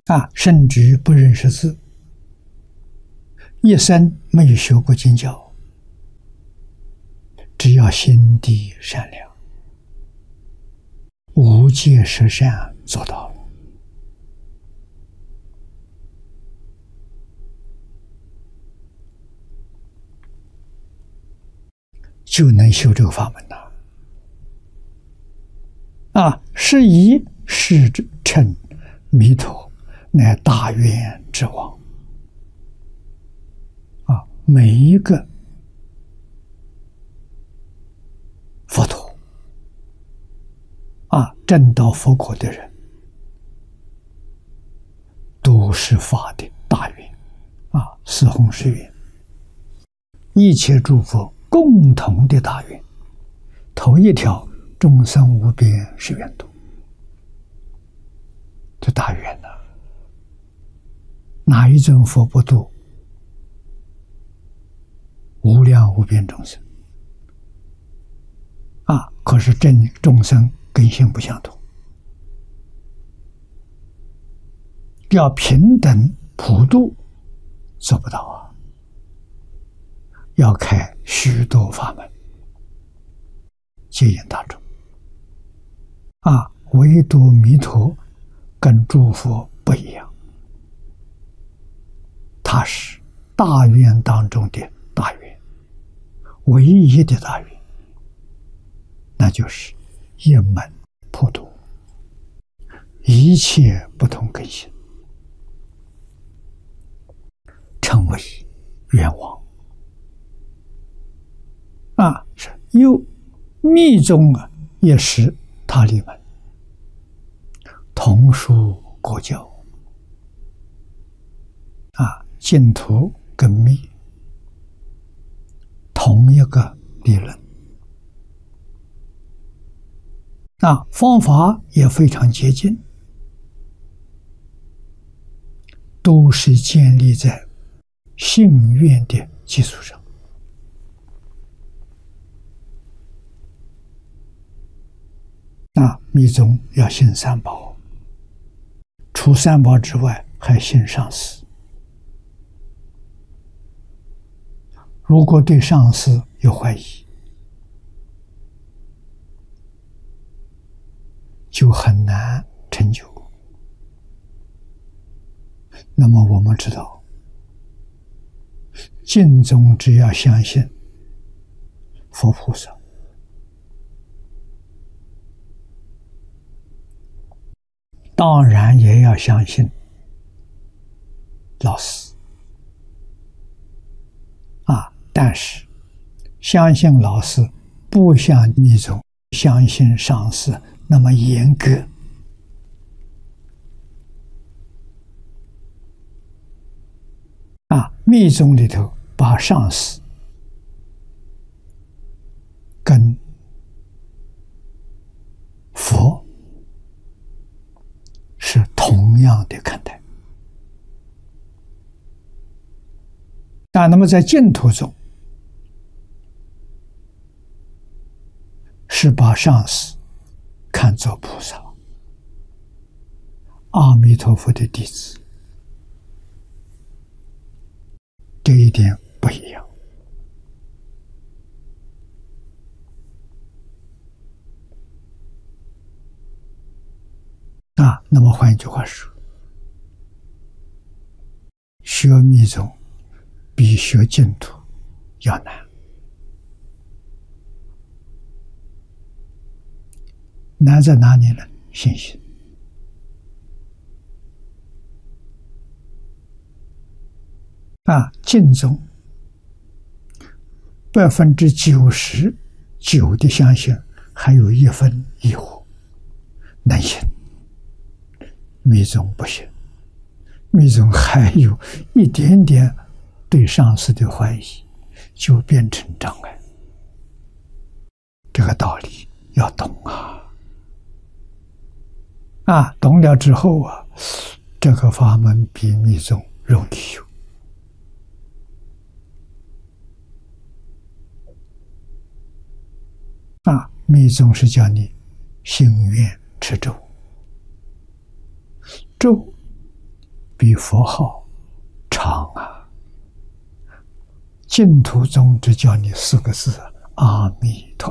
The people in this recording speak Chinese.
甚至于不认识字，一生没有学过经教，只要心地善良，无戒十善做到了，就能修这个法门了。是以是称弥陀乃大愿之王。每一个佛陀证到佛果的人，都是发的大愿四弘誓愿，一切诸佛共同的大愿。头一条，众生无边誓愿度，这大愿呢，哪一尊佛不度无量无边众生可是众生根性不相同，要平等普度做不到要开许多法门接引大众唯独弥陀跟诸佛不一样，他是大愿当中的大愿，唯一的大愿，那就是一门普度，一切不同根性，称为愿王是又密宗也是他里门同属国教净土跟密同一个理论方法也非常接近，都是建立在信愿的基础上密宗要信三宝，除三宝之外还信上师。如果对上师有怀疑，就很难成就。那么我们知道，净宗只要相信佛菩萨，当然也要相信老师但是相信老师不像密宗相信上师那么严格密宗里头把上师跟佛是同样的看待那么在净土中是把上师看作菩萨，阿弥陀佛的弟子，这一点不一样那么换一句话说，学密宗比学净土要难。难在哪里呢？信心净宗99%的相信，还有1分疑惑，能信。密宗不行，密宗还有一点点对上师的怀疑，就变成障碍。这个道理要懂懂了之后这个法门比密宗容易修密宗是叫你信愿持咒，咒比佛号长啊！净土宗只教你4个字：阿弥陀。